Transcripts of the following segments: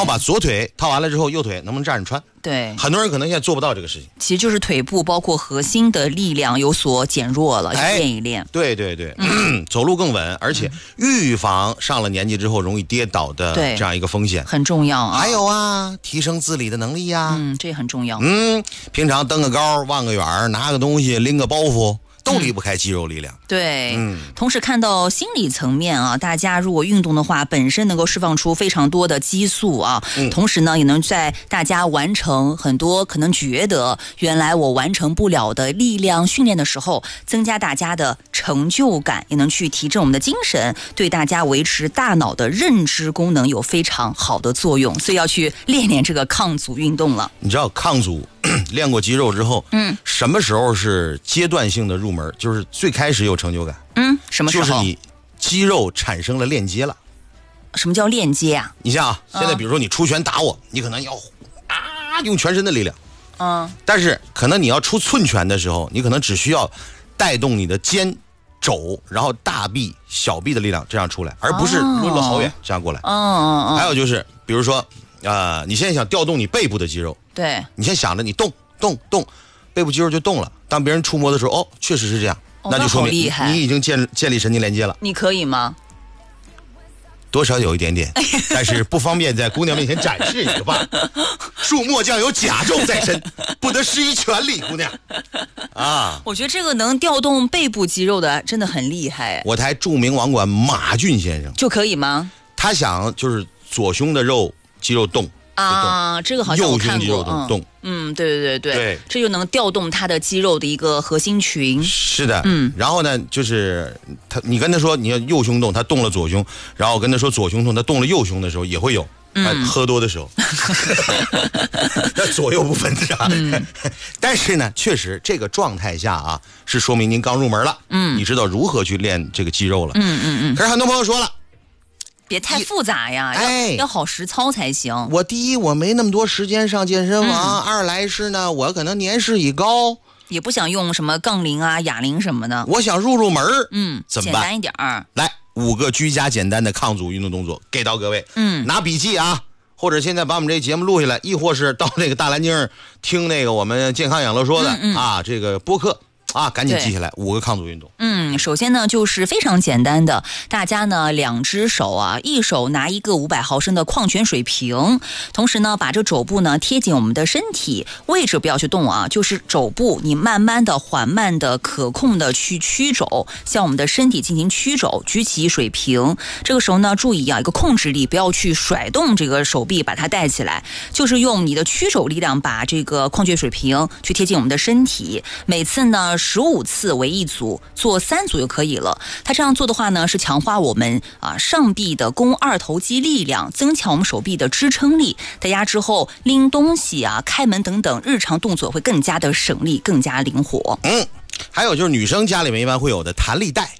后把左腿套完了之后，右腿能不能站着穿？ 对， 很多人可能现在做不到这个事情。 其实就是腿部包括核心的力量有所减弱了，练一练。 对对对，走路更稳，而且预防上了年纪之后容易跌倒的这样一个风险， 很重要啊。 还有啊，提升自理的能力呀， 这也很重要。 平常登个高、望个远、拿个东西、拎个包袱，都离不开肌肉力量。 对，同时看到心理层面啊，大家如果运动的话，本身能够释放出非常多的激素啊，同时呢，也能在大家完成很多可能觉得原来我完成不了的力量训练的时候，增加大家的成就感，也能去提振我们的精神，对大家维持大脑的认知功能有非常好的作用，所以要去练练这个抗阻运动了。 你知道抗阻练过肌肉之后，什么时候是阶段性的入门？就是最开始有成就感。 什么时候？ 就是你肌肉产生了链接了。 什么叫链接啊？ 你像现在比如说你出拳打我，你可能要用全身的力量，但是可能你要出寸拳的时候，你可能只需要带动你的肩、肘，然后大臂、小臂的力量这样出来，而不是抡了好远这样过来。还有就是比如说你现在想调动你背部的肌肉， 对， 你先想着你动，背部肌肉就动了。当别人触摸的时候，确实是这样，那就说明你已经建立神经连接了。 你可以吗？ 多少有一点点，但是不方便在姑娘面前展示一个吧。树末将有甲胄在身，不得施以全力，姑娘啊！ 我觉得这个能调动背部肌肉的真的很厉害。 我台著名网管马俊先生就可以吗？ 他想就是左胸的肌肉动啊，这个好像我看过。 右胸肌肉动， 对，这就能调动他的肌肉的一个核心群。 是的，然后呢，就是你跟他说你要右胸动，他动了左胸，然后跟他说左胸动，他动了右胸的时候也会有。喝多的时候，那左右不分是吧？但是呢，确实这个状态下啊，是说明您刚入门了，你知道如何去练这个肌肉了。可是很多朋友说了， 别太复杂呀，要好实操才行。 第一，我没那么多时间上健身房；二来是呢，我可能年事已高， 也不想用什么杠铃啊、哑铃什么的。 我想入门，怎么办？ 简单一点来，5个居家简单的抗阻运动动作给到各位。拿笔记啊，或者现在把我们这节目录下来，亦或是到那个大蓝鲸听那个我们健康养乐说的这个播客。赶紧记下来5个抗阻运动。 首先呢就是非常简单的，大家呢2只手一手拿一个500毫升的矿泉水瓶，同时呢把这肘部呢贴紧我们的身体，位置不要去动就是肘部你慢慢的、缓慢的、可控的去曲肘，向我们的身体进行曲肘，举起水瓶。这个时候呢注意一个控制力，不要去甩动这个手臂把它带起来，就是用你的曲肘力量把这个矿泉水瓶去贴近我们的身体。每次呢15次为一组，做3组就可以了。它这样做的话呢，是强化我们上臂的肱二头肌力量，增强我们手臂的支撑力。在压之后，拎东西开门等等日常动作会更加的省力，更加灵活。 还有就是女生家里面一般会有的弹力带。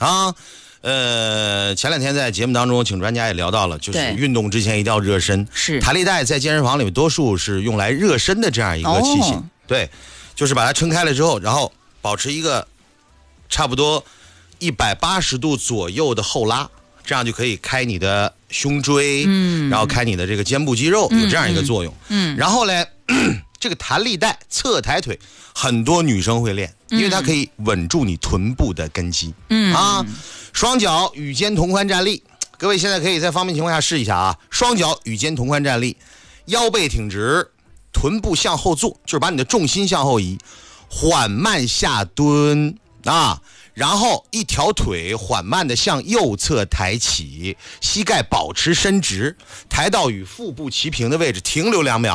前2天在节目当中，请专家也聊到了，就是运动之前一定要热身。是弹力带在健身房里面多数是用来热身的这样一个器械。对，就是把它撑开了之后，然后保持一个差不多180度左右的后拉，这样就可以开你的胸椎，然后开你的这个肩部肌肉，有这样一个作用。然后呢，这个弹力带侧抬腿，很多女生会练，因为它可以稳住你臀部的根基。双脚与肩同宽站立，各位现在可以在方便情况下试一下双脚与肩同宽站立，腰背挺直，臀部向后坐，就是把你的重心向后移。缓慢下蹲然后一条腿缓慢的向右侧抬起，膝盖保持伸直，抬到与腹部齐平的位置，停留2秒。